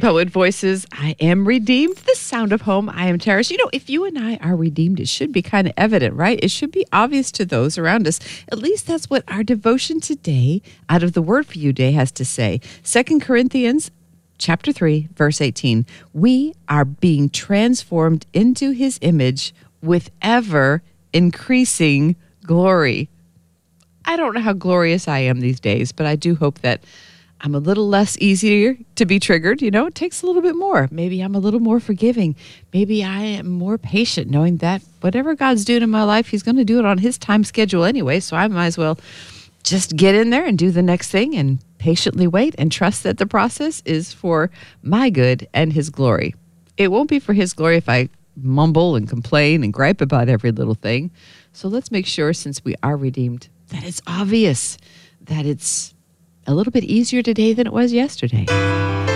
Poet Voices, I am redeemed. The sound of home, I am terraced. You know, if you and I are redeemed, it should be kind of evident, right? It should be obvious to those around us. At least that's what our devotion today, out of the Word for You Day, has to say. 2 Corinthians chapter 3, verse 18. We are being transformed into his image with ever increasing glory. I don't know how glorious I am these days, but I do hope that I'm a little less easier to be triggered. You know, it takes a little bit more. Maybe I'm a little more forgiving. Maybe I am more patient, knowing that whatever God's doing in my life, he's going to do it on his time schedule anyway. So I might as well just get in there and do the next thing and patiently wait and trust that the process is for my good and his glory. It won't be for his glory if I mumble and complain and gripe about every little thing. So let's make sure, since we are redeemed, that it's obvious, that it's a little bit easier today than it was yesterday.